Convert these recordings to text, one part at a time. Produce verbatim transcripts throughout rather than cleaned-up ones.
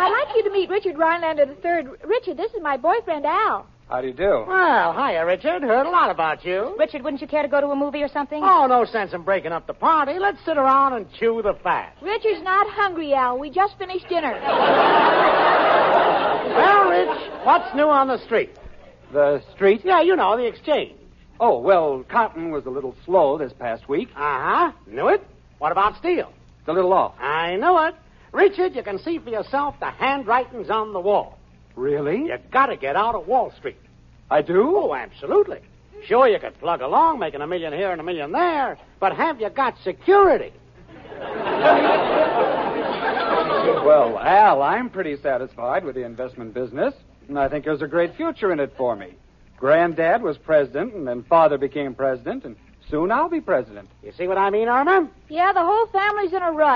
I'd like you to meet Richard Rhinelander the third. Richard, this is my boyfriend, Al. How do you do? Well, hiya, Richard. Heard a lot about you. Richard, wouldn't you care to go to a movie or something? Oh, no sense in breaking up the party. Let's sit around and chew the fat. Richard's not hungry, Al. We just finished dinner. Well, Rich, what's new on the street? The street? Yeah, you know, the exchange. Oh, well, cotton was a little slow this past week. Uh-huh. Knew it. What about steel? It's a little off. I knew it. Richard, you can see for yourself the handwritings on the wall. Really? You gotta get out of Wall Street. I do? Oh, absolutely. Sure, you could plug along, making a million here and a million there, but have you got security? Well, Al, I'm pretty satisfied with the investment business, and I think there's a great future in it for me. Granddad was president, and then Father became president, and soon I'll be president. You see what I mean, Irma? Yeah, the whole family's in a rut.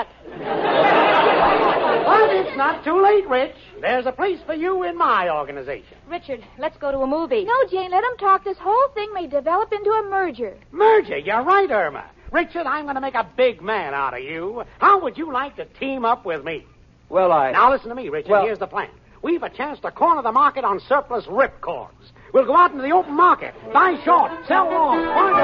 But it's not too late, Rich. There's a place for you in my organization. Richard, let's go to a movie. No, Jane, let him talk. This whole thing may develop into a merger. Merger, you're right, Irma. Richard, I'm going to make a big man out of you. How would you like to team up with me? Well, I... Now, listen to me, Richard. Well... Here's the plan. We've a chance to corner the market on surplus ripcords. We'll go out into the open market, buy short, sell long.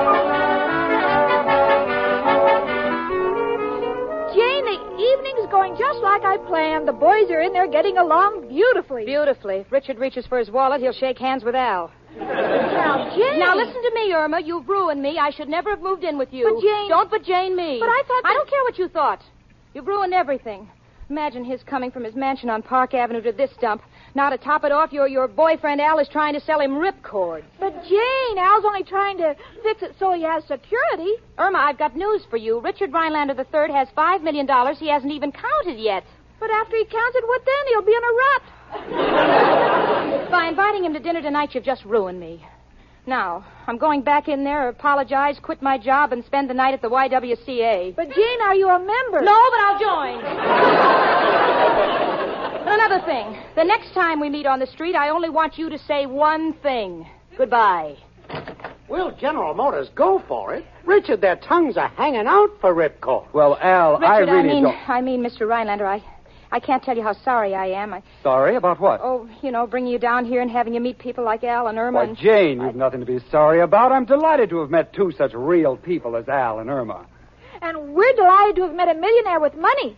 Jane, the evening's going just like I planned. The boys are in there getting along beautifully. Beautifully. If Richard reaches for his wallet, he'll shake hands with Al. Now, Jane... Now, listen to me, Irma. You've ruined me. I should never have moved in with you. But, Jane... Don't but Jane me. But I thought that... I don't care what you thought. You've ruined everything. Imagine his coming from his mansion on Park Avenue to this dump. Now, to top it off, your your boyfriend Al is trying to sell him ripcords. But, Jane, Al's only trying to fix it so he has security. Irma, I've got news for you. Richard Rhinelander the third has five million dollars he hasn't even counted yet. But after he counts it, what then? He'll be in a rut. By inviting him to dinner tonight, you've just ruined me. Now, I'm going back in there, apologize, quit my job, and spend the night at the Y W C A. But, Jane, are you a member? No, but I'll join. But another thing. The next time we meet on the street, I only want you to say one thing. Goodbye. Will General Motors go for it? Richard, their tongues are hanging out for ripcord. Well, Al, Richard, I really I mean, don't... I mean, Mister Rhinelander, I... I can't tell you how sorry I am. I, Sorry? About what? oh, you know, bringing you down here and having you meet people like Al and Irma. Why, and... Jane, you've nothing to be sorry about. I'm delighted to have met two such real people as Al and Irma. And we're delighted to have met a millionaire with money.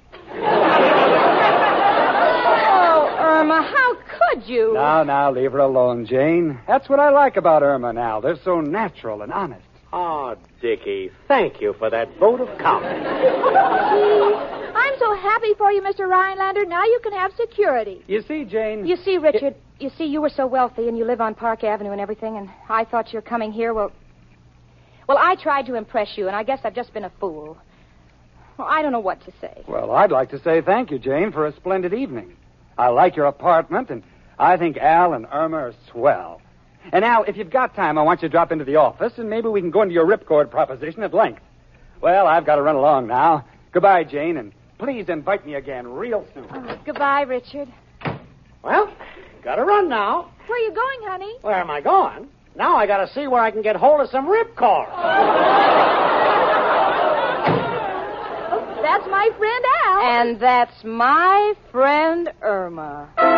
Oh, Irma, how could you? Now, now, leave her alone, Jane. That's what I like about Irma and Al. They're so natural and honest. Oh, Dickie, thank you for that vote of confidence. I'm so happy for you, Mister Rhinelander. Now you can have security. You see, Jane... You see, Richard, it... you see, you were so wealthy and you live on Park Avenue and everything, and I thought your coming here, well... Well, I tried to impress you, and I guess I've just been a fool. Well, I don't know what to say. Well, I'd like to say thank you, Jane, for a splendid evening. I like your apartment, and I think Al and Irma are swell. And, Al, if you've got time, I want you to drop into the office, and maybe we can go into your ripcord proposition at length. Well, I've got to run along now. Goodbye, Jane, and please invite me again real soon. Oh, goodbye, Richard. Well, gotta run now. Where are you going, honey? Where am I going? Now I gotta see where I can get hold of some ripcord. That's my friend Al. And that's my friend Irma.